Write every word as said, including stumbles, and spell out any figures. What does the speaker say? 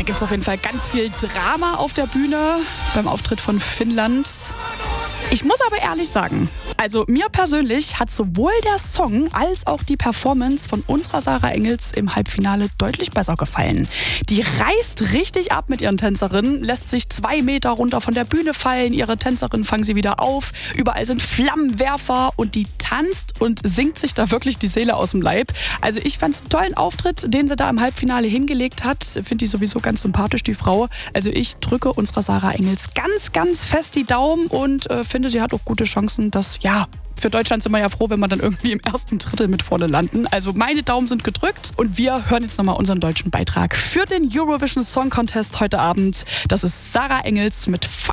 gibt es auf jeden Fall ganz viel Drama auf der Bühne beim Auftritt von Finnland. Ich muss aber ehrlich sagen, also mir persönlich hat sowohl der Song als auch die Performance von unserer Sarah Engels im Halbfinale deutlich besser gefallen. Die reißt richtig ab mit ihren Tänzerinnen, lässt sich zwei Meter runter von der Bühne fallen, ihre Tänzerinnen fangen sie wieder auf, überall sind Flammenwerfer und die tanzt und singt sich da wirklich die Seele aus dem Leib. Also ich fand es einen tollen Auftritt, den sie da im Halbfinale hingelegt hat. Finde die sowieso ganz sympathisch, die Frau. Also ich drücke unserer Sarah Engels ganz, ganz fest die Daumen und äh, finde, sie hat auch gute Chancen, dass, ja, für Deutschland sind wir ja froh, wenn wir dann irgendwie im ersten Drittel mit vorne landen. Also meine Daumen sind gedrückt und wir hören jetzt nochmal unseren deutschen Beitrag für den Eurovision Song Contest heute Abend. Das ist Sarah Engels mit Fast